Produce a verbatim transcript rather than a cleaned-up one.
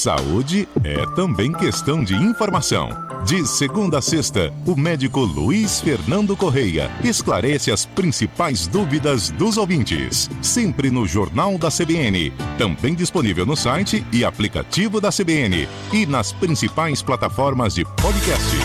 Saúde é também questão de informação. De segunda a sexta, o médico Luiz Fernando Correia esclarece as principais dúvidas dos ouvintes. Sempre no Jornal da C B N. Também disponível no site e aplicativo da C B N. E nas principais plataformas de podcast.